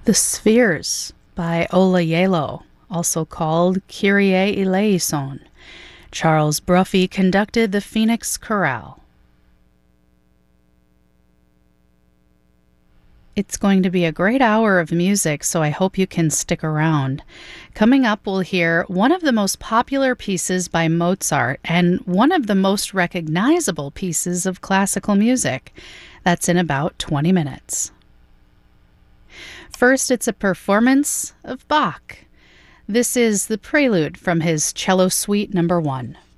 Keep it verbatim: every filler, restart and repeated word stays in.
The Spheres by Ola Yelo, also called Kyrie eleison. Charles Bruffy conducted the Phoenix Chorale. It's going to be a great hour of music, so I hope you can stick around. Coming up, we'll hear one of the most popular pieces by Mozart and one of the most recognizable pieces of classical music. That's in about twenty minutes. First, it's a performance of Bach. This is the prelude from his Cello Suite number one.